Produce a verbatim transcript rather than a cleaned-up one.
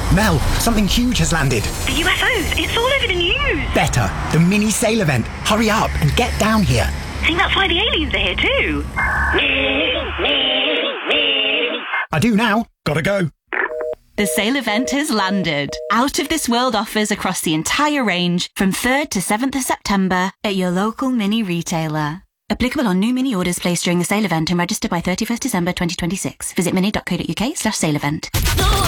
Mel, something huge has landed. The U F Os, it's all over the news. Better, the mini sail event. Hurry up and get down here. Think that's why the aliens are here too. I do now. Gotta go. The sale event has landed. Out of This World offers across the entire range from third to seventh of September at your local mini retailer. Applicable on new mini orders placed during the sale event and registered by thirty-first December twenty twenty-six. Visit mini dot co dot uk slash sale event.